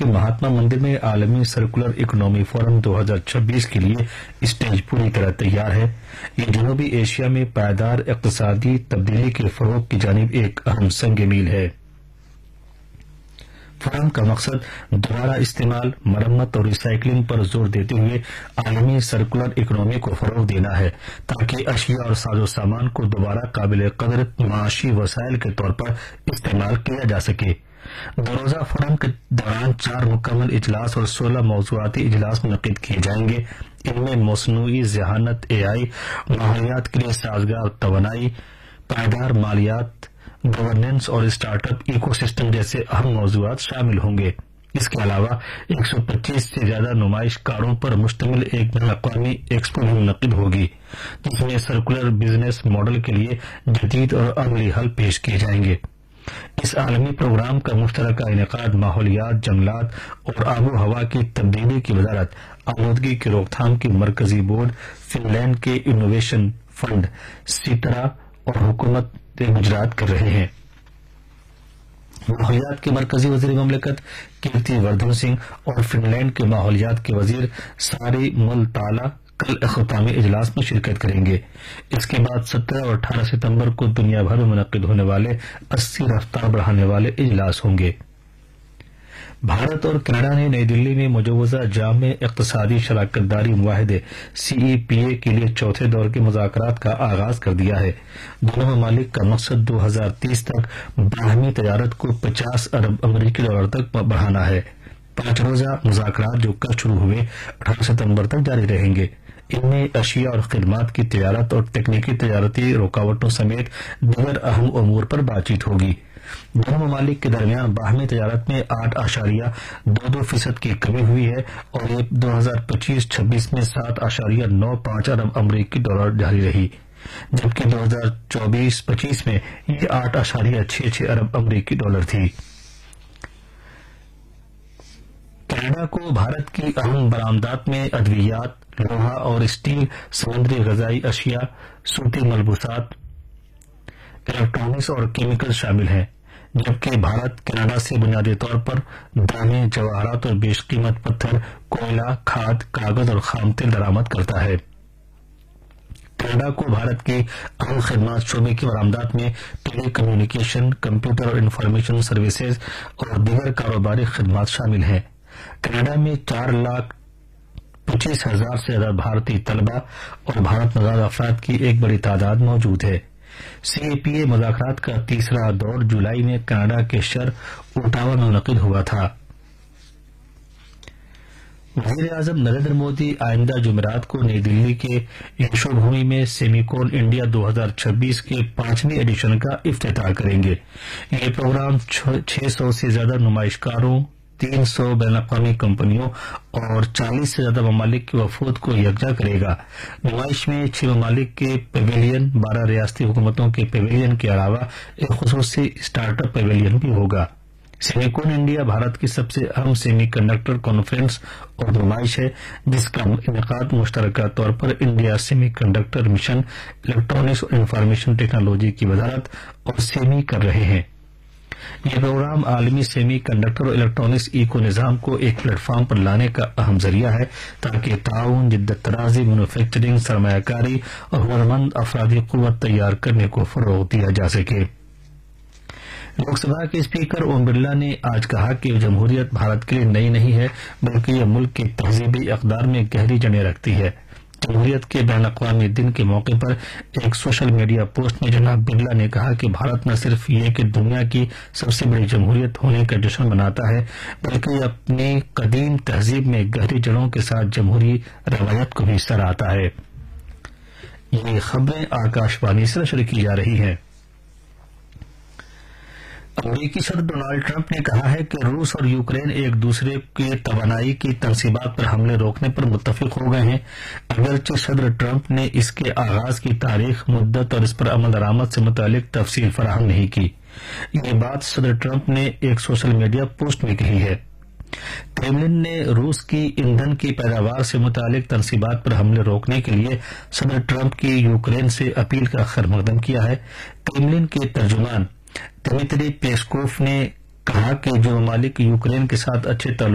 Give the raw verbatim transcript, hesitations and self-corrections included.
महात्मा मंदिर में आलमी सर्कुलर इकोनॉमी फोरम दो हज़ार छब्बीस के लिए स्टेज पूरी तरह तैयार है। ये जनूबी एशिया में पायदार इक़्तिसादी तब्दीली के फरोग की जानिब एक अहम संग मील है। फोरम का मकसद दोबारा इस्तेमाल, मरम्मत और रिसाइकलिंग पर जोर देते हुए आलमी सर्कुलर इकोनॉमी को फरोग देना है, ताकि अशिया और साजो सामान को दोबारा काबिल कदर माशी वसाइल के तौर पर इस्तेमाल किया जा सके। दो रोजा फोरम के दौरान चार मुकम्मल इजलास और सोलह मौज़ूआती इजलास मुनक़िद किए जाएंगे। इनमें मौसनूई ज़हानत ए आई, माहौलियात के लिए साजगार तवानाई, पायदार मालियात, गवर्नेंस और स्टार्टअप इकोसिस्टम जैसे अहम मौज़ूआत शामिल होंगे। इसके अलावा एक सौ पच्चीस से ज्यादा नुमाइशकारों पर मुश्तमिल एक बैनुल-अक़वामी एक्सपो भी मुनक़िद होगी, जिसमें सर्कुलर बिजनेस मॉडल के लिए जदीद और अमली हल पेश किए जाएंगे। इस आलमी प्रोग्राम का मुश्तरका इनेकाद माहौलियात, जंगलात और आबो हवा की तब्दीली की वजारत, आलूदगी की रोकथाम की मरकजी बोर्ड, फिनलैंड के इनोवेशन फंड सीतरा और हुकूमत गुजरात कर रहे हैं। माहौलियात के मरकजी वजीर ममलिकत कीर्ति वर्धन सिंह और फिनलैंड के माहौलियात के वजीर सारी मुल्ताला कल अख्तामी इजलास में शिरकत करेंगे। इसके बाद सत्रह और अठारह सितंबर को दुनिया भर में मुनक़िद होने वाले अस्सी रफ्तार बढ़ाने वाले इजलास होंगे। भारत और कनाडा ने नई दिल्ली में मुजव्वज़ा जामे इक़्तिसादी शराकतदारी मुआहदे सी ई पी ए के लिए चौथे दौर के मुज़ाकरात का आगाज कर दिया है। दोनों ममालिक का मकसद दो हज़ार तीस तक बाहमी तजारत को पचास अरब अमरीकी डॉलर तक बढ़ाना है। पांच रोजा मुज़ाकरात जो कल शुरू हुए अठारह सितंबर तक जारी रहेंगे। इनमें अशिया और खिदमात की तजारत और तकनीकी तजारती रुकावटों समेत दीगर अहम उमूर पर बातचीत होगी। दोनों ममालिक के दरमियान बाहमी तजारत में आठ आशारिया दो दो फीसद की कमी हुई है और ये दो हजार पच्चीस छब्बीस में सात आशारिया नौ पांच अरब अमरीकी डॉलर जारी रही, जबकि दो हजार चौबीस पच्चीस में ये आठ आशारिया छह छह अरब अमरीकी डॉलर थी। कनाडा को भारत की अहम बरामदात में अद्वियात, लोहा और स्टील, समुद्री गजाई अशिया, सूती मलबूसात, इलेक्ट्रॉनिक्स और केमिकल शामिल हैं, जबकि भारत कनाडा से बुनियादी तौर पर दाने, जवाहरात और बेशकीमत पत्थर, कोयला, खाद, कागज और खाम तेल दरामद करता है। कनाडा को भारत के अहम खिदमत शोबे की बरामदात में टेली कम्युनिकेशन, कंप्यूटर और इंफॉर्मेशन सर्विसेज और दीगर कारोबारी खिदमत शामिल हैं। कनाडा में चार लाख पच्चीस हजार से ज्यादा भारतीय तलबा और भारत में ज्यादा अफराद की एक बड़ी तादाद मौजूद है। सी ए पी ए मुज़ाकरात का तीसरा दौर जुलाई में कनाडा के शहर ओटावा में मुनक़िद हुआ था। वज़ीर आज़म नरेंद्र मोदी आइंदा जुमेरात को नई दिल्ली के यशोभूमि में सेमिकोन इंडिया दो हज़ार छब्बीस के पांचवें एडिशन का इफ्तिताह करेंगे। ये प्रोग्राम छह सौ से ज्यादा नुमाइशकारों, तीन सौ बैनुल-अक़वामी कंपनियों और चालीस से ज्यादा ममालिक के वफूद को यकजा करेगा। नुमाइश में छह ममालिक के पेवेलियन, बारह रियासती हुकूमतों के पेवेलियन के अलावा एक खुसूसी स्टार्टअप पेवेलियन भी होगा। सेमिकोन इंडिया भारत की सबसे अहम सेमी कंडक्टर कॉन्फ्रेंस और नुमाइश है, जिसका इनेकाद मुश्तरका तौर पर India semi conductor mission, electronics और इंफॉर्मेशन टेक्नोलॉजी की वजारत और सेमी कर रहे हैं। यह प्रोग्राम आलमी सेमी कंडक्टर और इलेक्ट्रॉनिक्स इको निजाम को एक प्लेटफॉर्म पर लाने का अहम जरिया है, ताकि ताउन, जिद्दत तराजी, मैन्युफैक्चरिंग, सरमायाकारी और हुनरमंद अफरादी कुव्वत तैयार करने को फरोग दिया जा सके। लोकसभा के स्पीकर ओम बिरला ने आज कहा कि जमहूरियत भारत के लिए नई नहीं है, बल्कि यह मुल्क के तहजीबी अक़दार में गहरी जड़ें रखती है। जमहूरियत के बैनुल-अक़वामी दिन के मौके पर एक सोशल मीडिया पोस्ट में जनाब बिरला ने कहा कि भारत न सिर्फ ये कि दुनिया की सबसे बड़ी जमहूरियत होने का जश्न मनाता है, बल्कि अपनी कदीम तहजीब में गहरी जड़ों के साथ जमहूरी रवायत को भी सराहता है। ये खबरें आकाशवाणी से नशर की जा रही हैं। अमरीकी सदर डोनाल्ड ट्रंप ने कहा है कि रूस और यूक्रेन एक दूसरे के तवानाई की तंसीबात पर हमले रोकने पर मुत्तफिक हो गए हैं, अगरचे सदर ट्रंप ने इसके आगाज की तारीख, मुद्दत और इस पर अमल दरामद से मुतालिक तफसील फराहम नहीं की। ये बात सदर ट्रंप ने एक सोशल मीडिया पोस्ट में कही है। क्रेमलिन ने रूस की ईंधन की पैदावार से मुतालिक तंसीबात पर हमले रोकने के लिए सदर ट्रंप की यूक्रेन से अपील का खैर मकदम किया है। क्रेमलिन के तर्जुमान दिमित्री पेस्कोव ने कहा कि जो ममालिक यूक्रेन के साथ अच्छे